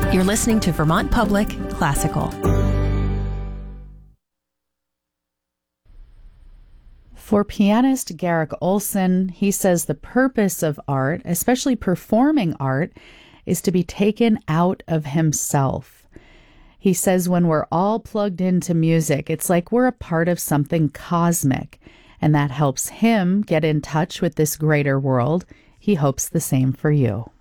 You're listening to Vermont Public Classical. For pianist Garrick Olson, he says the purpose of art, especially performing art, is to be taken out of himself. He says when we're all plugged into music, it's like we're a part of something cosmic, and that helps him get in touch with this greater world. He hopes the same for you.